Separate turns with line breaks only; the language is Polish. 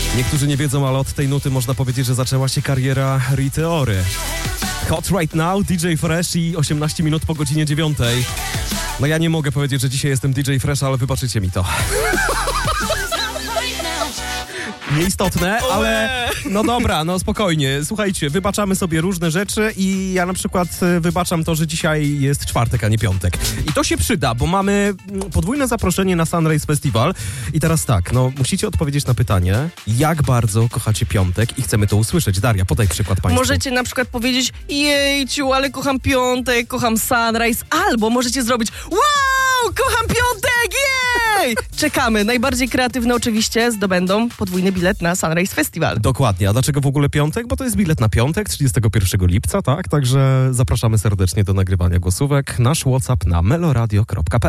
Niektórzy nie wiedzą, ale od tej nuty można powiedzieć, że zaczęła się kariera Rity Ora. Hot Right Now, DJ Fresh i 18 minut po godzinie 9. No ja nie mogę powiedzieć, że dzisiaj jestem DJ Fresh, ale wybaczycie mi to. Nieistotne, ale no dobra, no spokojnie. Słuchajcie, wybaczamy sobie różne rzeczy i ja na przykład wybaczam to, że dzisiaj jest czwartek, a nie piątek. I to się przyda, bo mamy podwójne zaproszenie na Sunrise Festival. I teraz tak, no musicie odpowiedzieć na pytanie, jak bardzo kochacie piątek i chcemy to usłyszeć. Daria, podaj przykład państwu.
Możecie na przykład powiedzieć, jejciu, ale kocham piątek, kocham Sunrise, albo możecie zrobić, wow, kocham piątek, jej! Czekamy. Najbardziej kreatywne oczywiście zdobędą podwójny bilet na Sunrise Festival.
Dokładnie. A dlaczego w ogóle piątek? Bo to jest bilet na piątek, 31 lipca, tak? Także zapraszamy serdecznie do nagrywania głosówek. Nasz WhatsApp na meloradio.pl